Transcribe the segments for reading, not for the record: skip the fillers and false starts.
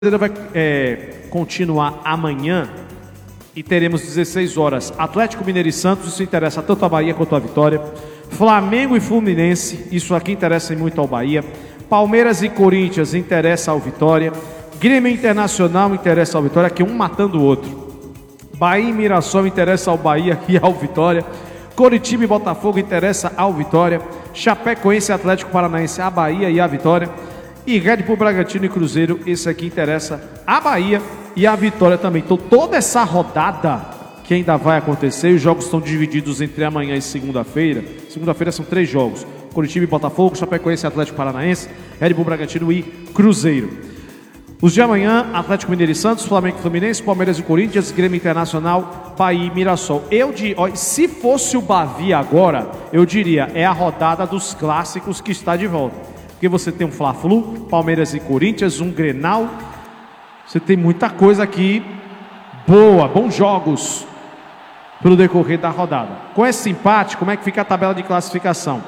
Vai continuar amanhã e teremos 16 horas Atlético Mineiro e Santos, isso interessa tanto a Bahia quanto a Vitória. Flamengo e Fluminense, isso aqui interessa muito ao Bahia. Palmeiras e Corinthians interessa ao Vitória. Grêmio Internacional interessa ao Vitória, que um matando o outro. Bahia e Mirassol interessa ao Bahia e ao Vitória. Coritiba e Botafogo interessa ao Vitória. Chapecoense e Atlético Paranaense a Bahia e a Vitória. E Red Bull Bragantino e Cruzeiro, esse aqui interessa a Bahia e a Vitória também. Então toda essa rodada que ainda vai acontecer, os jogos estão divididos entre amanhã e segunda-feira. Segunda-feira são 3 jogos: Coritiba e Botafogo, Chapecoense e Atlético Paranaense, Red Bull Bragantino e Cruzeiro. Os de amanhã: Atlético Mineiro e Santos, Flamengo e Fluminense, Palmeiras e Corinthians, Grêmio Internacional, Bahia e Mirassol. Se fosse o Bavi agora, eu diria, é a rodada dos clássicos que está de volta. Porque você tem um Fla-Flu, Palmeiras e Corinthians, um Grenal. Você tem muita coisa aqui boa, bons jogos pelo decorrer da rodada. Com esse empate, como é que fica a tabela de classificação?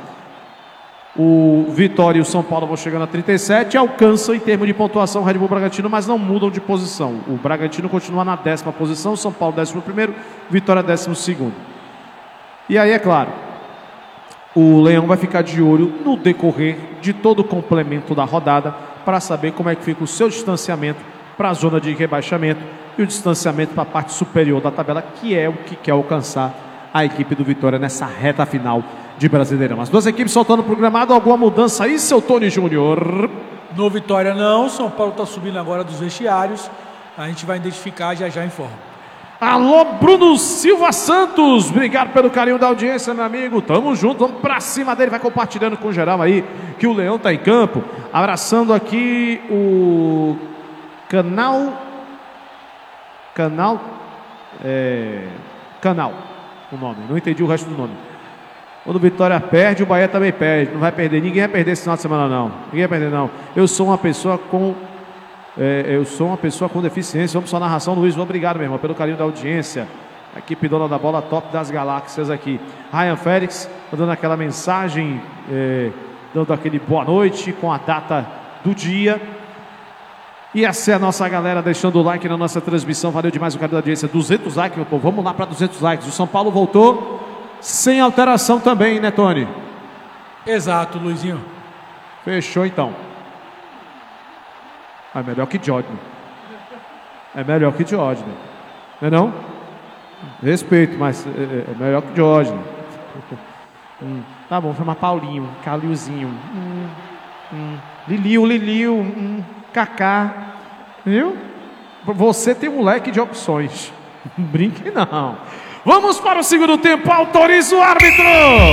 O Vitória e o São Paulo vão chegando a 37, alcançam em termos de pontuação o Red Bull Bragantino, mas não mudam de posição. O Bragantino continua na 10ª posição, o São Paulo 11º, Vitória 12º. E aí, é claro, o Leão vai ficar de olho no decorrer de todo o complemento da rodada para saber como é que fica o seu distanciamento para a zona de rebaixamento e o distanciamento para a parte superior da tabela, que é o que quer alcançar a equipe do Vitória nessa reta final de Brasileirão. As duas equipes soltando o programado. Alguma mudança aí, seu Tony Júnior? No Vitória não, São Paulo está subindo agora dos vestiários. A gente vai identificar, já informa. Alô, Bruno Silva Santos, obrigado pelo carinho da audiência, meu amigo. Tamo junto, vamos pra cima dele. Vai compartilhando com geral aí que o Leão tá em campo. Abraçando aqui o Canal, o nome, não entendi o resto do nome. Quando o Vitória perde, o Bahia também perde. Não vai perder, ninguém vai perder esse final de semana não. Ninguém vai perder não. Eu sou uma pessoa com deficiência. Vamos sua narração, Luiz. Obrigado, meu irmão, pelo carinho da audiência. A equipe dona da bola, top das galáxias aqui. Ryan Félix, dando aquela mensagem, dando aquele boa noite com a data do dia. E essa é a nossa galera deixando o like na nossa transmissão. Valeu demais o carinho da audiência. 200 likes, meu povo. Vamos lá para 200 likes. O São Paulo voltou sem alteração também, né, Tony? Exato, Luizinho. Fechou então. É melhor que Jordan. É melhor que Jordan. Não é não? Respeito, mas é melhor que Jordan. Tá bom, vou chamar Paulinho, Calilzinho. Liliu, Kaká. Viu? Você tem um leque de opções. Não brinque não. Vamos para o segundo tempo. Autoriza o árbitro.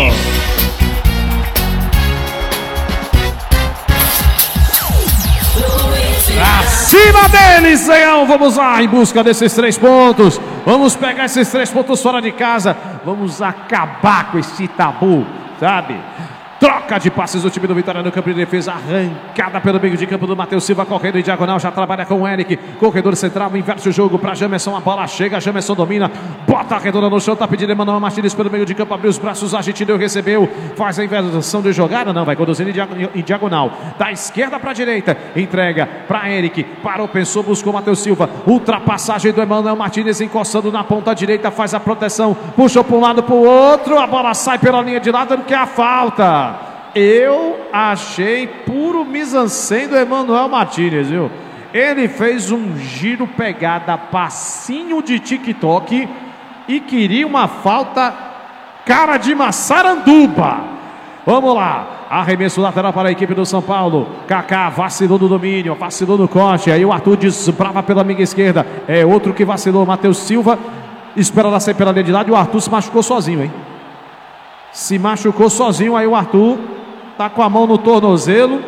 Acima deles, Leão. Vamos lá em busca desses 3 pontos. Vamos pegar esses 3 pontos fora de casa. Vamos acabar com esse tabu, sabe? Troca de passes do time do Vitória no campo de defesa. Arrancada pelo meio de campo do Matheus Silva, correndo em diagonal. Já trabalha com o Eric. Corredor central, inverte o jogo para Jamerson. A bola chega, Jamerson domina. Bota a redonda no chão. Tá pedindo Emanuel Martins pelo meio de campo. Abriu os braços, Argentino recebeu. Faz a inversão de jogada. Não, vai conduzindo em diagonal. Da esquerda para a direita. Entrega para Eric. Parou, pensou, buscou Matheus Silva. Ultrapassagem do Emanuel Martins encostando na ponta direita. Faz a proteção. Puxou para um lado, para o outro. A bola sai pela linha de lado, que é a falta. Eu achei puro mise-en-scène do Emanuel Martins, viu? Ele fez um giro pegada, passinho de TikTok e queria uma falta cara de maçaranduba. Vamos lá, arremesso lateral para a equipe do São Paulo. Kaká vacilou no domínio, vacilou no corte. Aí o Arthur desbrava pela amiga esquerda. É outro que vacilou, Matheus Silva. Espera ela sair pela linha de lado e o Arthur se machucou sozinho, hein? Se machucou sozinho, aí o Arthur tá com a mão no tornozelo.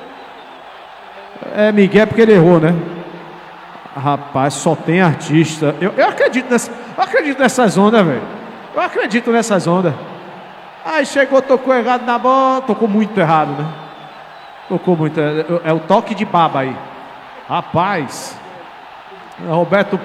É Miguel porque ele errou, né? Rapaz, só tem artista. Eu acredito nessas ondas, velho. Eu acredito nessas ondas. Aí chegou, tocou errado na bola. Tocou muito errado, né? Tocou muito. É o toque de baba aí. Rapaz, Roberto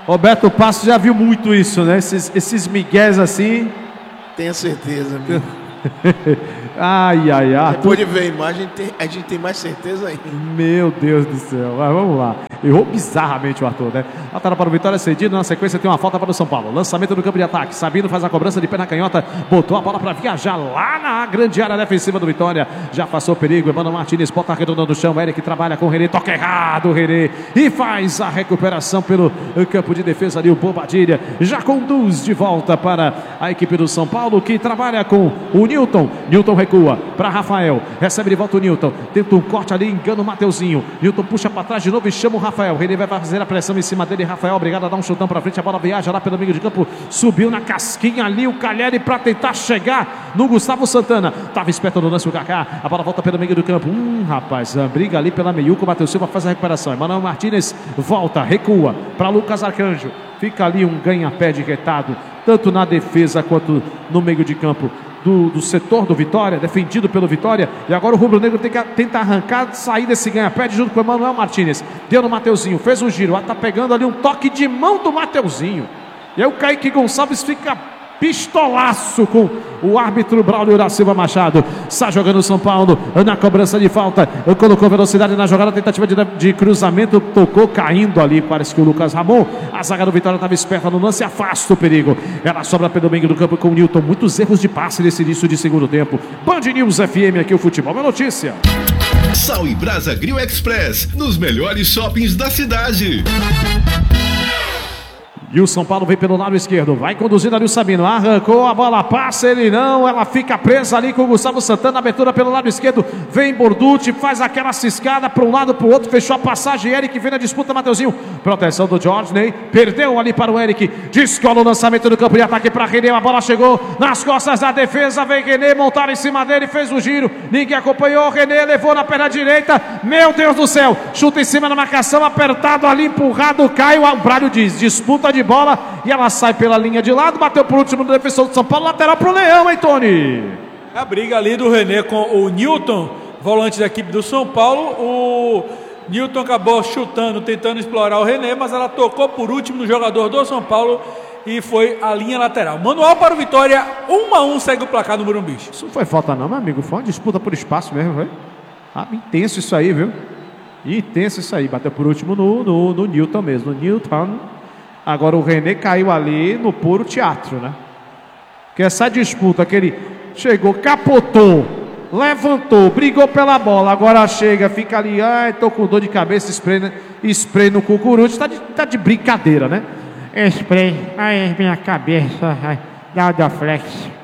Passo já viu muito isso, né? Esses migués assim. Tenho certeza, amigo. Ai, ai, ai. Depois de ver a imagem, a gente tem mais certeza ainda. Meu Deus do céu. Mas vamos lá. Errou bizarramente o Arthur, né? Lateral para o Vitória cedido. Na sequência tem uma falta para o São Paulo. Lançamento do campo de ataque. Sabino faz a cobrança de pé na canhota. Botou a bola para viajar lá na grande área defensiva do Vitória. Já passou o perigo. Emmanuel Martins bota a redonda no chão. Eric trabalha com o René. Toca errado o René. E faz a recuperação pelo campo de defesa ali. O Bobadilha já conduz de volta para a equipe do São Paulo, que trabalha com o Newton. Newton recua para Rafael. Recebe de volta o Newton. Tenta um corte ali. Engana o Mateuzinho. Newton puxa para trás de novo e chama o Rafael. René vai fazer a pressão em cima dele. Rafael obrigado a dar um chutão para frente. A bola viaja lá pelo meio de campo. Subiu na casquinha ali o Calheri para tentar chegar no Gustavo Santana. Tava esperto no lance o Kaká. A bola volta pelo meio do campo. Rapaz, a briga ali pela meiuca. O Matheus Silva faz a recuperação. Emmanuel Martins volta, recua para Lucas Arcanjo. Fica ali um ganha-pé de retado, tanto na defesa quanto no meio de campo do setor do Vitória, defendido pelo Vitória. E agora o Rubro Negro tenta arrancar, sair desse ganha-pé junto com o Emmanuel Martins. Deu no Mateuzinho, fez um giro. Tá pegando ali um toque de mão do Mateuzinho. E aí o Kaique Gonçalves fica pistolaço com o árbitro Braulio da Silva Machado. Está jogando o São Paulo na cobrança de falta. Colocou velocidade na jogada, tentativa de cruzamento, tocou caindo ali. Parece que o Lucas Ramon, a zaga do Vitória estava esperta no lance, afasta o perigo. Ela sobra pelo meio do campo com o Newton. Muitos erros de passe nesse início de segundo tempo. Band News FM, aqui o futebol é notícia. Sal e Brasa Grill Express, nos melhores shoppings da cidade. E o São Paulo vem pelo lado esquerdo. Vai conduzindo ali o Sabino. Arrancou a bola, passa ele não. Ela fica presa ali com o Gustavo Santana. Abertura pelo lado esquerdo. Vem Borducci, faz aquela ciscada para um lado, para o outro. Fechou a passagem. Eric vem na disputa, Mateuzinho. Proteção do Jordan. Perdeu ali para o Eric. Descola o lançamento do campo de ataque para René. A bola chegou nas costas da defesa. Vem René, montaram em cima dele. Fez o giro. Ninguém acompanhou. René levou na perna direita. Meu Deus do céu. Chuta em cima da marcação. Apertado ali, empurrado. Cai. O Amprário diz: disputa de bola, e ela sai pela linha de lado, bateu por último no defensor do São Paulo, lateral pro Leão, hein, Tony? A briga ali do René com o Newton, volante da equipe do São Paulo. O Newton acabou chutando, tentando explorar o René, mas ela tocou por último no jogador do São Paulo e foi a linha lateral. Manual para o Vitória, 1-1, segue o placar no Morumbi. Isso não foi falta não, meu amigo, foi uma disputa por espaço mesmo, foi? Intenso isso aí, viu? Intenso isso aí, bateu por último no Newton mesmo, no Newton. Agora o René caiu ali no puro teatro, né? Que essa disputa que ele chegou, capotou, levantou, brigou pela bola, agora chega, fica ali, ai, tô com dor de cabeça, spray no cucuruto, tá de brincadeira, né? Spray, ai, minha cabeça, ai, dá Dorflex.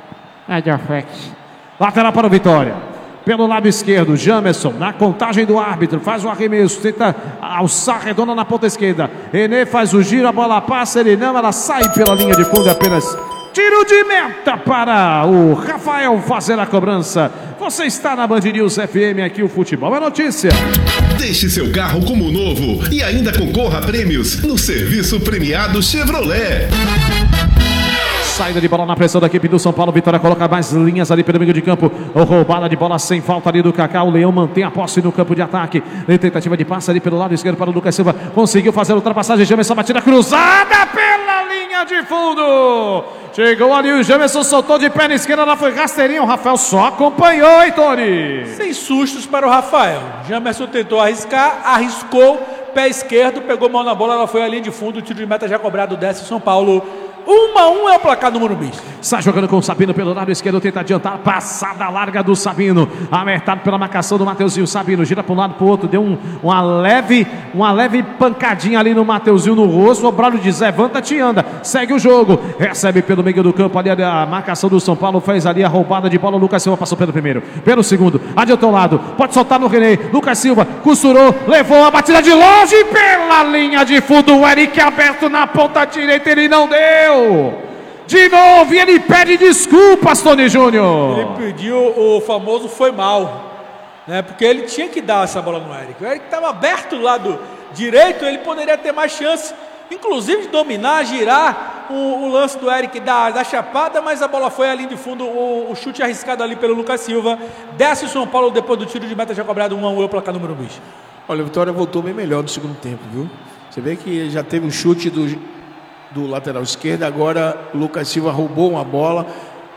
Lateral para o Vitória. Pelo lado esquerdo, Jamerson, na contagem do árbitro, faz o arremesso, tenta alçar redonda na ponta esquerda. René faz o giro, a bola passa, ele não, ela sai pela linha de fundo, apenas tiro de meta para o Rafael fazer a cobrança. Você está na Band News FM, aqui o futebol é notícia. Deixe seu carro como novo e ainda concorra a prêmios no serviço premiado Chevrolet. Saída de bola na pressão da equipe do São Paulo. Vitória coloca mais linhas ali pelo meio de campo. Roubada de bola sem falta ali do Kaká. O Leão mantém a posse no campo de ataque. Tentativa de passe ali pelo lado esquerdo para o Lucas Silva. Conseguiu fazer a ultrapassagem. Jamerson, batida cruzada pela linha de fundo. Chegou ali o Jamerson, soltou de perna esquerda. Ela foi rasteirinha. O Rafael só acompanhou, hein, Tony? Sem sustos para o Rafael. Jamerson tentou arriscar, arriscou. Pé esquerdo, pegou mão na bola. Ela foi à linha de fundo. O tiro de meta já cobrado, desce o São Paulo. 1-1 é o placar do Morumbi. Está jogando com o Sabino pelo lado esquerdo, tenta adiantar, passada larga do Sabino, apertado pela marcação do Mateuzinho. Sabino gira para um lado para o outro, deu uma leve pancadinha ali no Mateuzinho no rosto. O Braulio diz: levanta-te e anda, segue o jogo, recebe pelo meio do campo ali a marcação do São Paulo, fez ali a roubada de bola. O Lucas Silva passou pelo primeiro, pelo segundo, adiantou o lado, pode soltar no René. Lucas Silva costurou, levou a batida de longe pela linha de fundo. O Eric aberto na ponta direita, ele não deu. De novo, e ele pede desculpas, Tony Júnior. Ele pediu o famoso foi mal, né? Porque ele tinha que dar essa bola no Eric. O Eric estava aberto do lado direito, ele poderia ter mais chance, inclusive de dominar, girar o lance do Eric da chapada, mas a bola foi ali de fundo, o chute arriscado ali pelo Lucas Silva. Desce o São Paulo depois do tiro de meta já cobrado, 1-1 o placar no Morumbi. Olha, a Vitória voltou bem melhor no segundo tempo, viu? Você vê que já teve um chute do lateral esquerdo, agora o Lucas Silva roubou uma bola,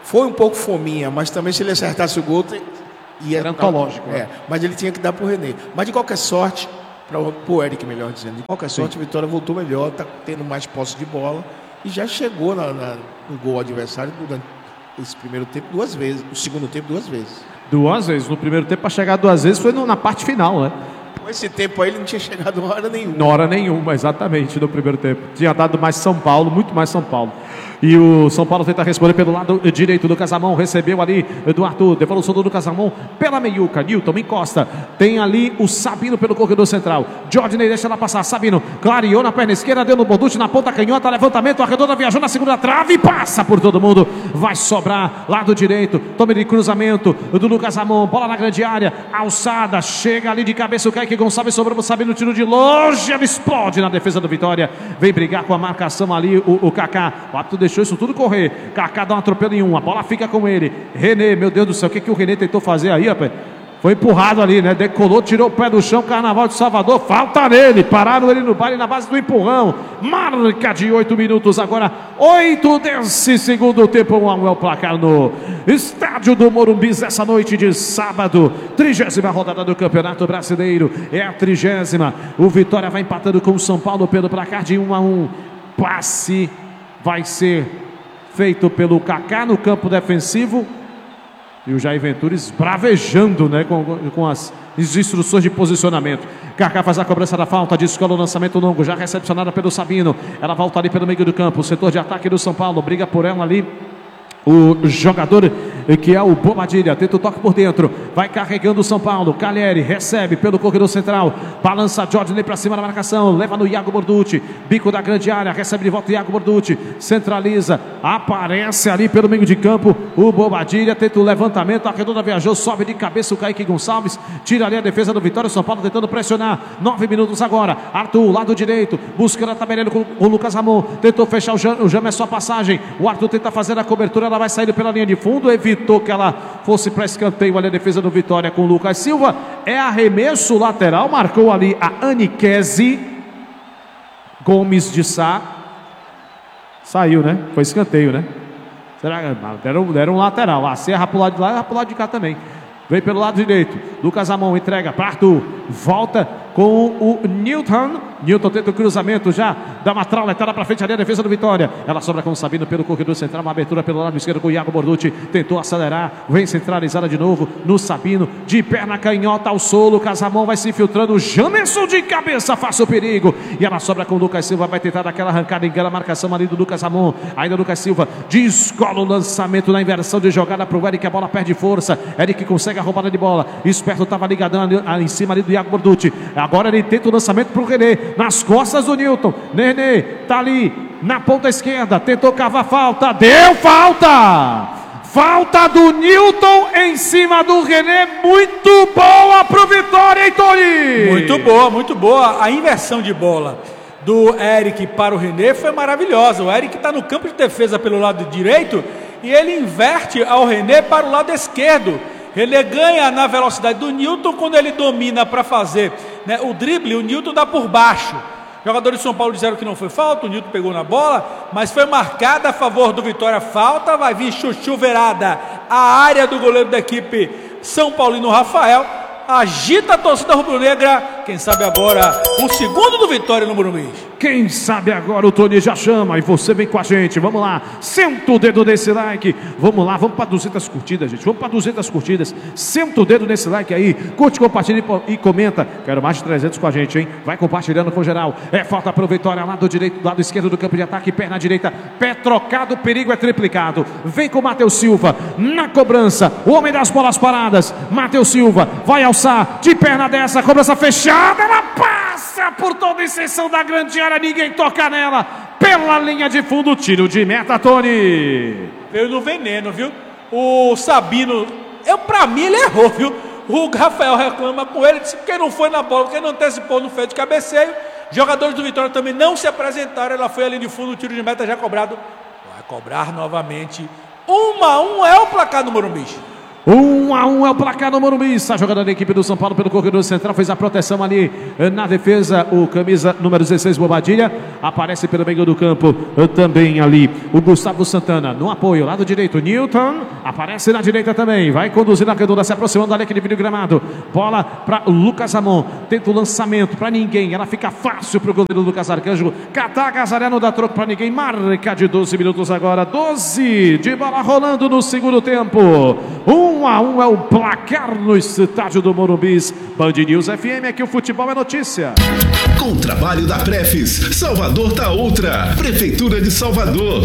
Foi um pouco fominha, mas também se ele acertasse o gol, Era antológico. Mas ele tinha que dar pro René. Mas de qualquer sorte, pro Eric, melhor dizendo, de qualquer sorte, a Vitória voltou melhor, tá tendo mais posse de bola e já chegou no gol adversário durante esse primeiro tempo 2 vezes, o segundo tempo 2 vezes. 2 vezes. No primeiro tempo, para chegar 2 vezes, foi na parte final, né? Com esse tempo aí, ele não tinha chegado hora nenhuma. Na hora nenhuma, exatamente, no primeiro tempo. Tinha dado mais São Paulo, muito mais São Paulo. E o São Paulo tenta responder pelo lado direito do Casamão. Recebeu ali do Arthur. Devolução do Casamão pela meiuca. Newton encosta. Tem ali o Sabino pelo corredor central. Jordney deixa ela passar. Sabino clareou na perna esquerda. Deu no Borducci na ponta canhota. Levantamento. A redonda viajou na segunda trave. E passa por todo mundo. Vai sobrar lado direito. Tome de cruzamento do Lucas Amon. Bola na grande área. Alçada. Chega ali de cabeça o Kaique Gonçalves. Sobrou pro Sabino. Tiro de longe. Ela explode na defesa do Vitória. Vem brigar com a marcação ali o Kaká. O árbitro deixou isso tudo correr. Kaká dá um atropelo em um. A bola fica com ele. René, meu Deus do céu, o que o René tentou fazer aí, rapaz? Foi empurrado ali, né? Decolou, tirou o pé do chão. Carnaval de Salvador, falta nele. Pararam ele no baile na base do empurrão. Marca de 8 minutos. Agora 8 desse segundo tempo. É o placar no estádio do Morumbi essa noite de sábado. 30ª rodada do Campeonato Brasileiro. É a 30ª. O Vitória vai empatando com o São Paulo pelo placar de 1-1. Passe vai ser feito pelo Kaká no campo defensivo. E o Jair Ventura esbravejando, né, com as instruções de posicionamento. Kaká faz a cobrança da falta, descola o lançamento longo, já recepcionada pelo Sabino. Ela volta ali pelo meio do campo, o setor de ataque do São Paulo, briga por ela ali. O jogador que é o Bobadilha, tenta o toque por dentro, vai carregando o São Paulo. Calheri recebe pelo corredor central, balança Jordney para cima da marcação, leva no Iago Borducci, bico da grande área, recebe de volta o Iago Borducci, centraliza, aparece ali pelo meio de campo o Bobadilha, tenta o levantamento, a redonda viajou, sobe de cabeça o Kaique Gonçalves, tira ali a defesa do Vitória. O São Paulo tentando pressionar. 9 minutos agora. Arthur, lado direito, buscando a tabela com o Lucas Ramon, tentou fechar o Jama, é só passagem. O Arthur tenta fazer a cobertura, ela vai sair pela linha de fundo, evitou que ela fosse para escanteio ali a defesa do Vitória com o Lucas Silva. É arremesso lateral, marcou ali a Aniquese Gomes de Sá. Saiu, né? Foi escanteio, né? Será que deram um lateral? A Serra pro lado de lá e pro lado de cá também. Vem pelo lado direito. Lucas Amon entrega para Arthur. Volta com o Newton. Newton tenta o cruzamento já. Dá uma trauletada para frente ali a defesa do Vitória. Ela sobra com o Sabino pelo corredor central. Uma abertura pelo lado esquerdo com o Iago Borducci. Tentou acelerar. Vem centralizada de novo no Sabino. De perna canhota ao solo. Lucas Amon vai se infiltrando. Jamerson de cabeça. Faça o perigo. E ela sobra com o Lucas Silva. Vai tentar dar aquela arrancada. Engana a marcação ali do Lucas Amon. Ainda o Lucas Silva. Descola o lançamento na inversão de jogada para o Eric. A bola perde força. Eric consegue a roubada de bola. Esperto estava ligadão ali, em cima ali do Iago Borducci. Agora ele tenta o lançamento para o René. Nas costas do Newton. René tá ali na ponta esquerda. Tentou cavar falta. Deu falta! Falta do Newton em cima do René. Muito boa pro Vitória, hein, Tony? Muito boa, muito boa. A inversão de bola do Eric para o René foi maravilhosa. O Eric está no campo de defesa pelo lado direito e ele inverte ao René para o lado esquerdo. Ele ganha na velocidade do Newton. Quando ele domina para fazer, né, o drible, o Newton dá por baixo. Jogadores de São Paulo disseram que não foi falta, o Newton pegou na bola, mas foi marcada a favor do Vitória. Falta, vai vir chuchuverada a área do goleiro da equipe São Paulino, Rafael. Agita a torcida rubro-negra. Quem sabe agora o segundo do Vitória no Morumbi. Quem sabe agora o Tony já chama e você vem com a gente. Vamos lá, senta o dedo nesse like. Vamos lá, vamos para 200 curtidas, gente. Vamos para 200 curtidas. Senta o dedo nesse like aí. Curte, compartilha e comenta. Quero mais de 300 com a gente, hein? Vai compartilhando com geral. É falta para o Vitória, lado direito, lado esquerdo do campo de ataque, perna direita. Pé trocado, o perigo é triplicado. Vem com o Matheus Silva na cobrança. O homem das bolas paradas. Matheus Silva vai alçar de perna dessa. Cobrança fechada. Ela passa por toda a extensão da grande área. Ninguém toca nela. Pela linha de fundo, tiro de meta, Tony. Veio no veneno, viu? O Sabino, pra mim ele errou, viu? O Rafael reclama com ele, disse que não foi na bola, porque não antecipou, não fez de cabeceio. Jogadores do Vitória também não se apresentaram. Ela foi ali de fundo, o tiro de meta já cobrado. Vai cobrar novamente. 1-1 é o placar no Morumbi. 1-1 é o placar no Morumbi. Está jogando a equipe do São Paulo pelo corredor central. Fez a proteção ali na defesa. O camisa número 16, Bobadilha. Aparece pelo meio do campo também ali o Gustavo Santana. No apoio, lado direito, Newton. Aparece na direita também. Vai conduzir na redonda, se aproximando da linha de gramado. Bola para Lucas Amon. Tenta o lançamento para ninguém. Ela fica fácil para o goleiro Lucas Arcanjo. Catar Gazaré, não dá troco para ninguém. Marca de 12 minutos agora. 12 de bola rolando no segundo tempo. 1-1 é o placar no estádio do Morumbi. Band News FM, aqui o futebol é notícia. Com o trabalho da Prefis, Salvador tá outra. Prefeitura de Salvador.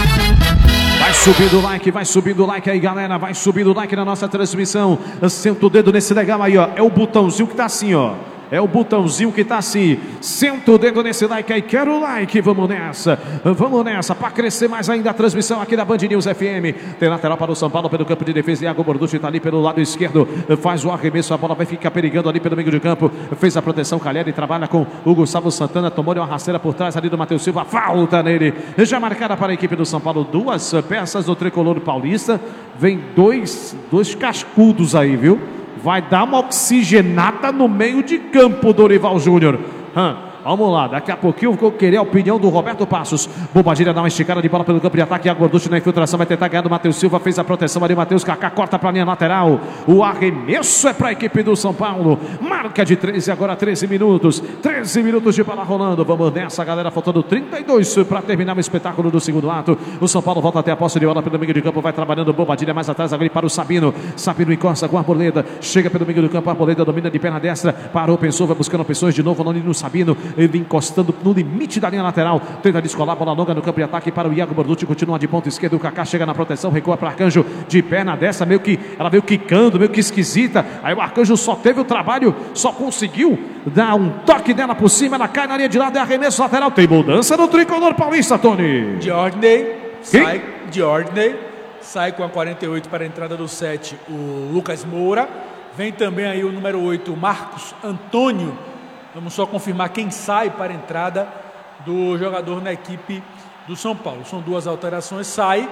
Vai subindo o like aí, galera. Vai subindo o like na nossa transmissão. Senta o dedo nesse legal aí, ó. É o botãozinho que tá assim, ó. É o botãozinho que tá assim. Senta o dedo nesse like aí. Quero o like. Vamos nessa. Vamos nessa. Para crescer mais ainda a transmissão aqui da Band News FM. Tem lateral para o São Paulo pelo campo de defesa. Iago Borducci tá ali pelo lado esquerdo. Faz o arremesso. A bola vai ficar perigando ali pelo meio de campo. Fez a proteção. Calheri trabalha com o Gustavo Santana. Tomou uma rasteira por trás ali do Matheus Silva. Falta nele. Já marcada para a equipe do São Paulo. 2 peças do tricolor paulista. Vem dois cascudos aí, viu? Vai dar uma oxigenada no meio de campo, Dorival Júnior. Vamos lá, daqui a pouquinho eu vou querer a opinião do Roberto Passos. Bobadilha dá uma esticada de bola pelo campo de ataque. Iago Borducci na infiltração, vai tentar ganhar do Matheus Silva. Fez a proteção ali, Matheus Kaká corta para a linha lateral. O arremesso é para a equipe do São Paulo. Marca de 13, agora 13 minutos. 13 minutos de bola rolando. Vamos nessa, galera, faltando 32 para terminar o espetáculo do segundo ato. O São Paulo volta até a posse de bola pelo meio de campo. Vai trabalhando Bobadilha mais atrás, agora para o Sabino. Sabino encosta com a Arboleda. Chega pelo meio do campo, a Arboleda domina de perna destra. Parou, pensou, vai buscando opções de novo no Sabino. Ele encostando no limite da linha lateral, tenta descolar, bola longa no campo de ataque para o Iago Borducci, continua de ponta esquerda, o Kaká chega na proteção, recua para Arcanjo, de perna dessa, ela veio quicando, meio que esquisita, aí o Arcanjo só teve o trabalho, só conseguiu dar um toque dela por cima, ela cai na linha de lado, é arremesso lateral, tem mudança no tricolor paulista, Tony. Diordney sai com a 48 para a entrada do 7, o Lucas Moura, vem também aí o número 8, o Marcos Antônio. Vamos só confirmar quem sai para a entrada do jogador na equipe do São Paulo. São 2 alterações. Sai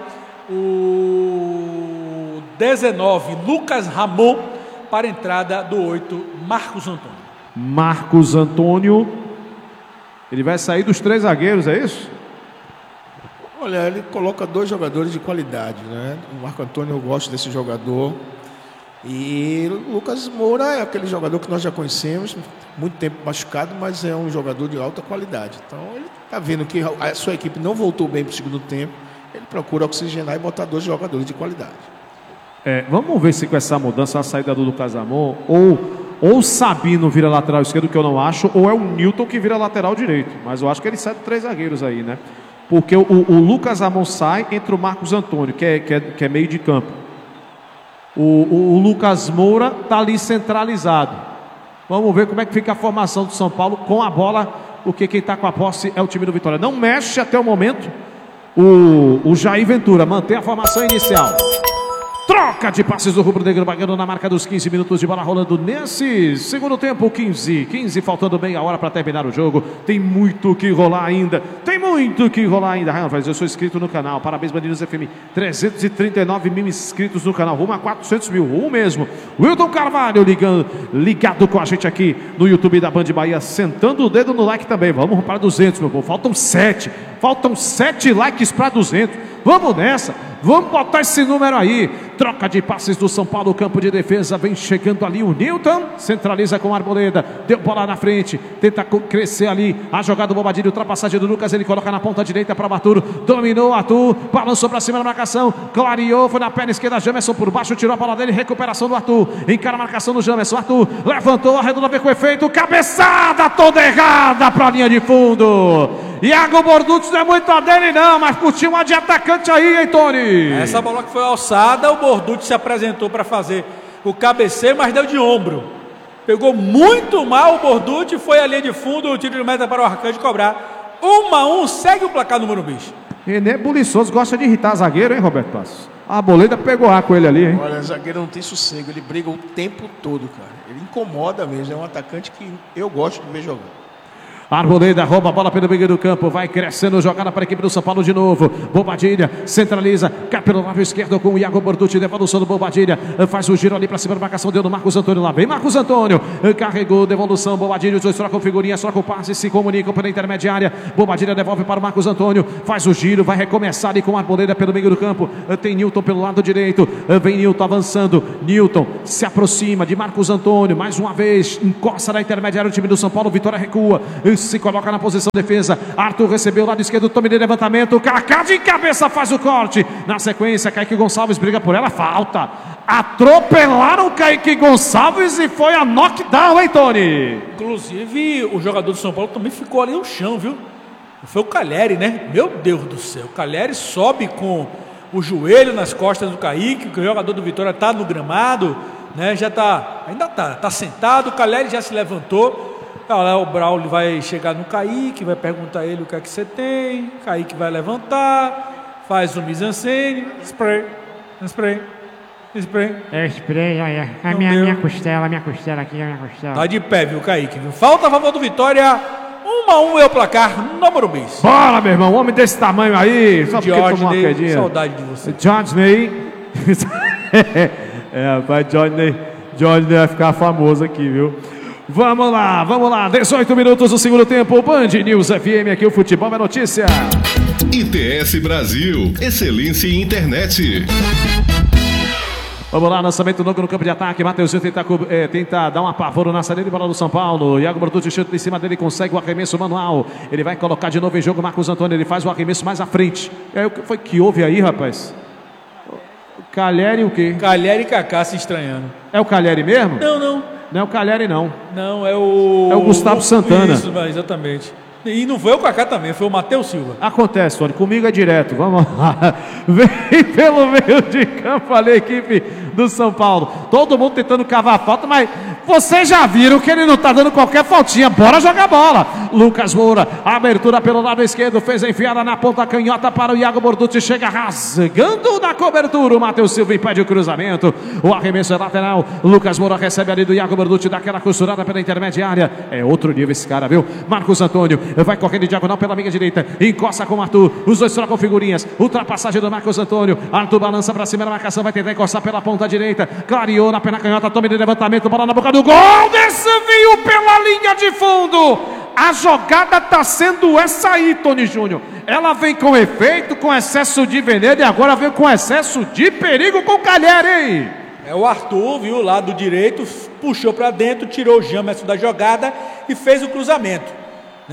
o 19, Lucas Ramon, para a entrada do 8, Marcos Antônio. Marcos Antônio. Ele vai sair dos 3 zagueiros, é isso? Olha, ele coloca 2 jogadores de qualidade, né? O Marco Antônio, eu gosto desse jogador. E o Lucas Moura é aquele jogador que nós já conhecemos, muito tempo machucado, mas é um jogador de alta qualidade. Então ele está vendo que a sua equipe não voltou bem para o segundo tempo, ele procura oxigenar e botar 2 jogadores de qualidade. Vamos ver se com essa mudança, a saída do Lucas Amon, ou o Sabino vira lateral esquerdo, que eu não acho, ou é o Newton que vira lateral direito. Mas eu acho que ele sai de 3 zagueiros aí, né? Porque o Lucas Amon sai entre o Marcos Antônio, que é meio de campo. O Lucas Moura está ali centralizado. Vamos ver como é que fica a formação do São Paulo com a bola, porque quem está com a posse é o time do Vitória. Não mexe até o momento o Jair Ventura, mantém a formação inicial. Troca de passes do rubro-negro, bagando na marca dos 15 minutos de bola rolando nesse segundo tempo. 15 faltando meia hora para terminar o jogo. Tem muito que rolar ainda. Rafael, eu sou inscrito no canal. Parabéns, Band News FM. 339 mil inscritos no canal. Rumo a 400 mil. Um mesmo. Wilton Carvalho ligado com a gente aqui no YouTube da Band Bahia. Sentando o dedo no like também. Vamos para 200, meu povo. Faltam 7. Faltam 7 likes para 200. Vamos nessa. Vamos botar esse número aí. Troca de passes do São Paulo, campo de defesa. Vem chegando ali o Newton. Centraliza com a Arboleda. Deu bola na frente. Tenta crescer ali. A jogada do Bobadilha. Ultrapassagem do Lucas. Ele coloca na ponta direita para o Arthur. Dominou o Arthur. Balançou para cima da marcação. Clareou. Foi na perna esquerda. Jamerson por baixo. Tirou a bola dele. Recuperação do Arthur. Encara a marcação do Jamerson. Arthur levantou. Arredondou bem com efeito. Cabeçada toda errada para a linha de fundo. Iago Borducci não é muito a dele não, mas curtiu uma de atacante aí, hein, Tony? Essa bola que foi alçada, o Borducci se apresentou para fazer o cabeceio, mas deu de ombro. Pegou muito mal o Borducci, foi a linha de fundo, o tiro de meta para o Arcanjo cobrar. 1-1, segue o placar no Morumbi. René Buliçoso gosta de irritar zagueiro, hein, Roberto Passos? A Arboleda pegou ar com ele ali, hein? Olha, o zagueiro não tem sossego, ele briga o tempo todo, cara. Ele incomoda mesmo, é um atacante que eu gosto de ver jogando. Arboleda rouba a bola pelo meio do campo, vai crescendo, jogada para a equipe do São Paulo de novo. Bobadilha centraliza, cai pelo lado esquerdo com o Iago Borducci, devolução do Bobadilha, faz o giro ali para cima da marcação, deu no Marcos Antônio, lá vem Marcos Antônio, carregou, devolução, Bobadilha, os dois trocam figurinhas, trocam passe, se comunicam pela intermediária. Bobadilha devolve para o Marcos Antônio, faz o giro, vai recomeçar ali com a Arboleda pelo meio do campo. Tem Newton pelo lado direito, vem Newton avançando, Newton se aproxima de Marcos Antônio, mais uma vez, encosta na intermediária o time do São Paulo, Vitória recua, se coloca na posição de defesa. Arthur recebeu o lado esquerdo, tome de levantamento, Kaká de cabeça faz o corte. Na sequência, Kaique Gonçalves briga por ela, falta. Atropelaram o Kaique Gonçalves e foi a knockdown, hein, Tony? Inclusive, o jogador do São Paulo também ficou ali no chão, viu? Foi o Calheri, né? Meu Deus do céu, o Calheri sobe com o joelho nas costas do Kaique, que o jogador do Vitória está no gramado, né? Ainda tá sentado, o Calheri já se levantou. O Braulio vai chegar no Kaique, vai perguntar a ele o que é que você tem. Kaique vai levantar, faz o mise-en-scène, spray. É spray, olha. A minha costela aqui, a minha costela. Tá de pé, viu, Kaique? Viu? Falta a favor do Vitória. 1-1 é o placar no Morumbi. Bora, meu irmão, homem desse tamanho aí. Só porque tomou uma quedinha. Saudade de você. Jorge rapaz, Jorge vai ficar famoso aqui, viu? Vamos lá, 18 minutos do segundo tempo, Band News FM, aqui o futebol é notícia. ITS Brasil, excelência em internet. Vamos lá, lançamento novo no campo de ataque, Mateuzinho tenta dar um apavoro na saída de bola do São Paulo, Iago Borducci chuta em cima dele, consegue o arremesso manual, ele vai colocar de novo em jogo Marcos Antônio, ele faz o arremesso mais à frente. O que foi que houve aí, rapaz? Calheri o quê? Calheri e Kaká se estranhando. É o Calheri mesmo? Não. Não é o Calheri, não. Não, é o Gustavo Santana. Isso, exatamente. E não foi o Kaká também, foi o Matheus Silva. Acontece, Tony, comigo é direto. Vamos lá. Vem pelo meio de campo ali a equipe do São Paulo. Todo mundo tentando cavar a falta, mas vocês já viram que ele não está dando qualquer faltinha. Bora jogar bola. Lucas Moura, abertura pelo lado esquerdo, fez a enfiada na ponta canhota para o Iago Borducci, chega rasgando na cobertura. O Matheus Silva impede o cruzamento. O arremesso é lateral. Lucas Moura recebe ali do Iago Borducci, dá aquela costurada pela intermediária. É outro nível esse cara, viu? Marcos Antônio vai correndo de diagonal pela minha direita, encosta com o Arthur, os dois trocam figurinhas, ultrapassagem do Marcos Antônio, Arthur balança pra cima da marcação, vai tentar encostar pela ponta direita, clareou na pena canhota, tome de levantamento, bola na boca do gol, desvio pela linha de fundo. A jogada tá sendo essa aí, Tony Júnior. Ela vem com efeito, com excesso de veneno, e agora vem com excesso de perigo com o Calheri, hein? É o Arthur, viu, lado direito, puxou pra dentro, tirou o Jamerson da jogada e fez o cruzamento.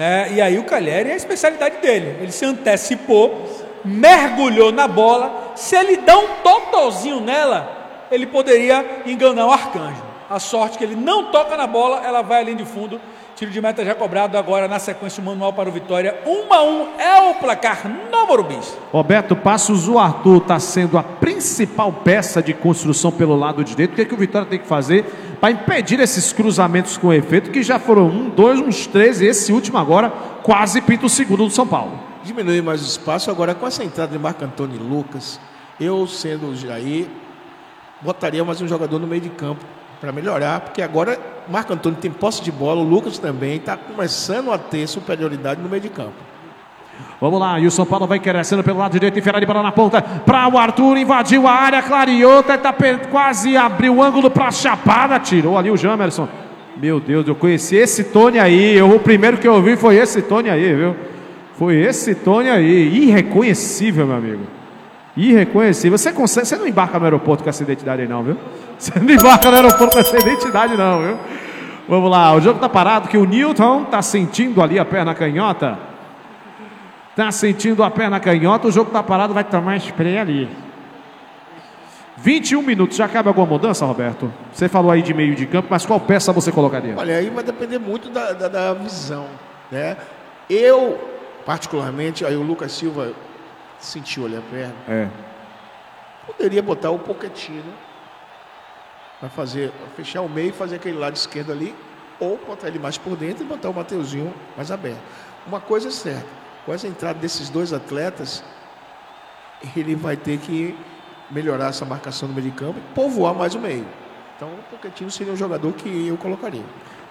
E aí o Calheri é a especialidade dele. Ele se antecipou, mergulhou na bola. Se ele dá um totozinho nela, ele poderia enganar o Arcanjo. A sorte que ele não toca na bola, ela vai além de fundo. Tiro de meta já cobrado agora na sequência, o manual para o Vitória. 1-1 é o placar no Morumbi. Roberto Passos, o Arthur está sendo a principal peça de construção pelo lado direito. O que é que o Vitória tem que fazer para impedir esses cruzamentos com efeito, que já foram 1, 2, uns 3, e esse último agora quase pinta o segundo do São Paulo. Diminuir mais o espaço, agora com essa entrada de Marco Antônio e Lucas, eu sendo o Jair, botaria mais um jogador no meio de campo para melhorar, porque agora Marco Antônio tem posse de bola, o Lucas também está começando a ter superioridade no meio de campo. Vamos lá, e o São Paulo vai crescendo pelo lado direito, enfiar de bola na ponta para o Arthur, invadiu a área, clareou, quase abriu o ângulo para a chapada, tirou ali o Jamerson. Meu Deus, eu conheci esse Tony aí, o primeiro que eu vi foi esse Tony aí, viu? Foi esse Tony aí, irreconhecível, meu amigo. Irreconhecível. Você não embarca no aeroporto com essa identidade aí não, viu? Você não embarca no aeroporto com essa identidade não, viu? Vamos lá, o jogo tá parado, que o Newton tá sentindo ali a perna canhota. Tá sentindo a perna canhota, o jogo tá parado, vai tomar spray ali. 21 minutos, já cabe alguma mudança, Roberto? Você falou aí de meio de campo, mas qual peça você colocaria? Olha, aí vai depender muito da visão, né? Eu, particularmente, aí o Lucas Silva sentiu ali a perna. Poderia botar o Pochettino para fechar o meio e fazer aquele lado esquerdo ali, ou botar ele mais por dentro e botar o Mateuzinho mais aberto. Uma coisa é certa, com essa entrada desses dois atletas, ele vai ter que melhorar essa marcação no meio de campo e povoar mais o meio. Então o Pochettino seria um jogador que eu colocaria.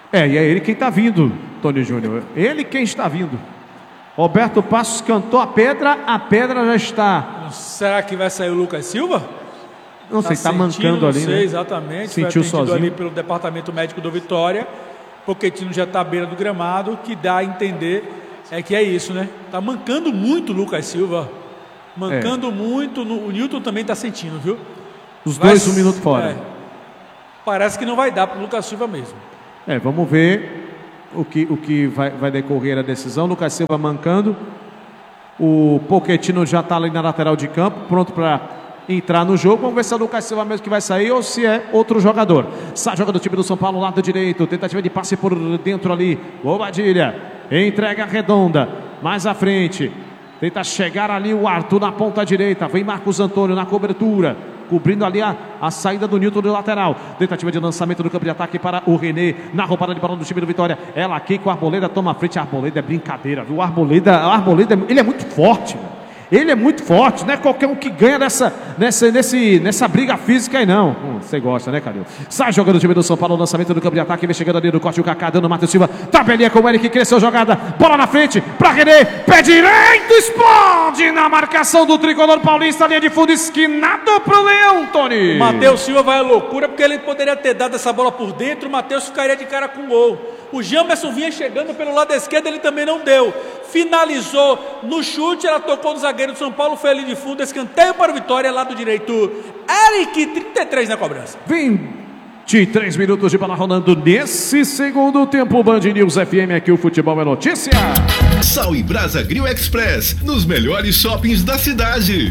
E é ele quem está vindo, Tony Júnior. Ele quem está vindo. Roberto Passos cantou a pedra já está. Será que vai sair o Lucas Silva? Não sei, está mancando ali, né? Exatamente. Sentiu sozinho ali pelo departamento médico do Vitória. Pochettino já está à beira do gramado, que dá a entender que é isso, né? Tá mancando muito o Lucas Silva. Mancando muito. O Newton também está sentindo, viu? Os dois, 1 minuto fora. Parece que não vai dar para o Lucas Silva mesmo. Vamos ver o que vai decorrer a decisão. Lucas Silva mancando. O Pochettino já está ali na lateral de campo, pronto para entrar no jogo. Vamos ver se é o Lucas Silva mesmo que vai sair ou se é outro jogador. Sai joga do time do São Paulo, lado direito. Tentativa de passe por dentro ali. Bobadilha. Entrega redonda. Mais à frente. Tenta chegar ali o Arthur na ponta direita. Vem Marcos Antônio na cobertura. Cobrindo ali a saída do Newton do lateral. Tentativa de lançamento do campo de ataque para o René. Na roubada de bola do time do Vitória. Ela aqui com a Arboleda. Toma a frente. A Arboleda é brincadeira, viu? A Arboleda ele é muito forte, velho. Ele é muito forte, não é qualquer um que ganha nessa briga física aí, não. Você gosta, né, Calil? Sai jogando o time do São Paulo, lançamento do campo de ataque, vem chegando ali no corte, o Kaká dando o Matheus Silva, tabelinha com o Eric, cresceu jogada, bola na frente, pra René, pé direito, explode na marcação do tricolor paulista, linha de fundo, esquinado pro Leão, Tony. O Matheus Silva vai à loucura, porque ele poderia ter dado essa bola por dentro, o Matheus ficaria de cara com o gol. O Jamerson vinha chegando pelo lado esquerdo, ele também não deu. Finalizou no chute, ela tocou no zagueiro do São Paulo, foi ali de fundo, escanteio para o Vitória, lado direito. Eric, 33 na cobrança. 23 minutos de bola rolando nesse segundo tempo. Band News FM, aqui o futebol é notícia. Sal e Brasa Grill Express, nos melhores shoppings da cidade.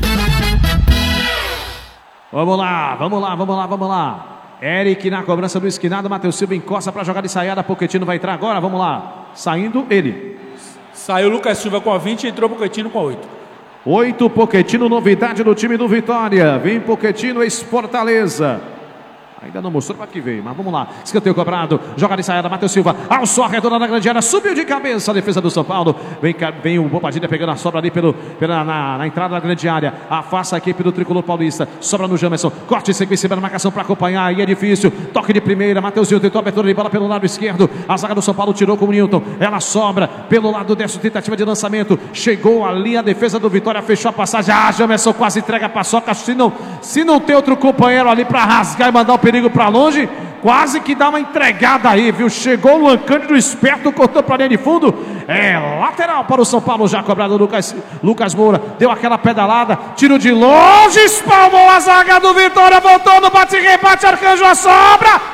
Vamos lá. Eric na cobrança do esquinado, Matheus Silva encosta para jogar de saiada, Pochettino vai entrar agora, vamos lá. Saindo ele. Saiu o Lucas Silva com a 20 e entrou o Pochettino com a 8. 8, Pochettino, novidade do time do Vitória. Vem Pochettino, ex-Fortaleza. Ainda não mostrou para que veio, mas vamos lá. Escanteio cobrado, joga de saída, Matheus Silva, alçou a redonda na grande área, subiu de cabeça a defesa do São Paulo. Vem o Bobadilha pegando a sobra ali na entrada da grande área. Afasta a equipe do tricolor paulista. Sobra no Jamerson, corte em sequência na marcação para acompanhar. Aí é difícil, toque de primeira. Matheusinho tentou a abertura de bola pelo lado esquerdo. A zaga do São Paulo tirou com o Newton. Ela sobra pelo lado destro, tentativa de lançamento. Chegou ali a defesa do Vitória, fechou a passagem. Jamerson quase entrega a paçoca. Se não tem outro companheiro ali para rasgar e mandar o perigo para longe, quase que dá uma entregada aí, viu? Chegou o Lancândido esperto, cortou para a linha de fundo. Lateral para o São Paulo, já cobrado Lucas Moura, deu aquela pedalada, tiro de longe, espalmou a zaga do Vitória, voltou no bate-rebate, Arcanjo a sobra.